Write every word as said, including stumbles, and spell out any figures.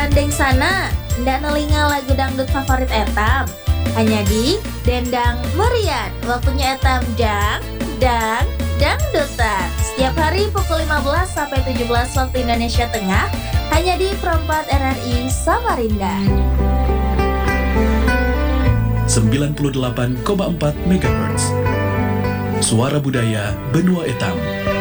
Mandeng sana, ndak nelinga lagu dangdut favorit etam. Hanya di Dendang Merian, waktunya etam dang, dang, dangdutan. Setiap hari pukul lima belas sampai tujuh belas waktu Indonesia Tengah, hanya di Perempat R R I Samarinda. sembilan puluh delapan koma empat megahertz. Suara Budaya Benua Etam.